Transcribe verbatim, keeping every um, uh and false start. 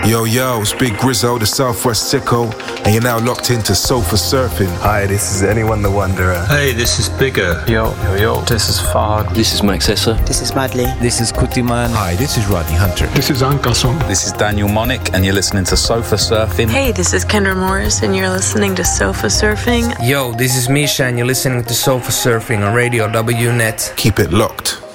Yo, yo, it's Big Grizzo, the Southwest Sicko, and you're now locked into Sofa Surfing. Hi, this is Anyone the Wanderer. Hey, this is Bigger. Yo, yo, yo, this is Fahad. This is Max Esser. This is Madly. This is Kutiman. Hi, this is Rodney Hunter. This is Ankelson. This is Daniel Monick, and you're listening to Sofa Surfing. Hey, this is Kendra Morris, and you're listening to Sofa Surfing. Yo, this is Misha, and you're listening to Sofa Surfing on Radio W Net. Keep it locked.